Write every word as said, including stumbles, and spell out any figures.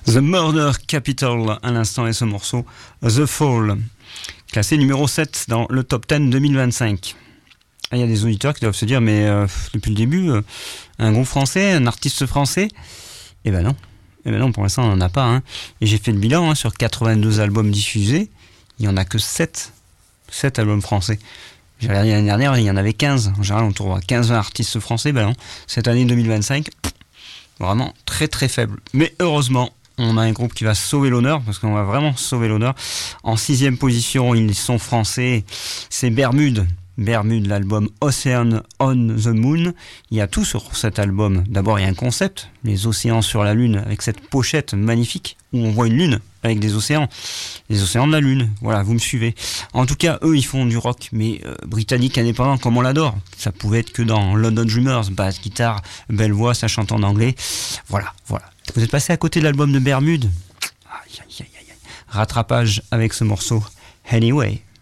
The Murder Capital à l'instant et ce morceau The Fall, classé numéro sept dans le top dix deux mille vingt-cinq. Il y a des auditeurs qui doivent se dire mais euh, depuis le début euh, un groupe français, un artiste français, eh ben non, eh ben non pour l'instant on n'en a pas hein. Et j'ai fait le bilan hein, sur quatre-vingt-deux albums diffusés, il n'y en a que sept sept albums français. J'ai regardé l'année dernière, il y en avait quinze. En général on trouve à quinze vingt artistes français, ben non, cette année deux mille vingt-cinq pff, vraiment très très faible. Mais heureusement on a un groupe qui va sauver l'honneur, parce qu'on va vraiment sauver l'honneur. En sixième position, ils sont français, c'est Bermude. Bermude, l'album Ocean on the Moon. Il y a tout sur cet album. D'abord, il y a un concept, les océans sur la Lune, avec cette pochette magnifique, où on voit une lune avec des océans. Les océans de la Lune, voilà, vous me suivez. En tout cas, eux, ils font du rock, mais euh, britannique indépendant, comme on l'adore. Ça pouvait être que dans London Dreamers, basse, guitare, belle voix, ça chante en anglais. Voilà, voilà. Vous êtes passé à côté de l'album de Bermude. Aïe, aïe, aïe, aïe. Rattrapage avec ce morceau Anyway.